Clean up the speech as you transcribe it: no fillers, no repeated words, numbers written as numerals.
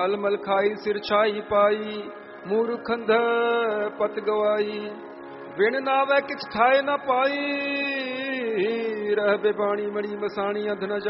ਮਲ ਮਲ ਖਾਈ ਸਿਰ ਛਾਈ ਪਾਈ, ਮੂਰਖ ਅੰਧ ਪਤ ਗਵਾਈ। ਵਿਣ ਨਾਵੈ ਕਿਛ ਥਾਏ ਨ ਪਾਈ, ਰਹਿ ਬੇਬਾਣੀ ਮੜੀ ਮਸਾਣੀ ਅੰਧ ਨ